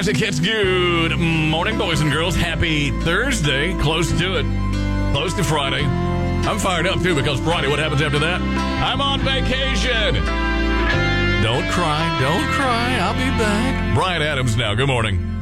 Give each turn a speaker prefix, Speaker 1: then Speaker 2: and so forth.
Speaker 1: Classic hits. Good morning, boys and girls. Happy Thursday. Close to it. Close to Friday. I'm fired up, too, because Friday, what happens after that? I'm on vacation. Don't cry. Don't cry. I'll be back. Brian Adams now. Good morning.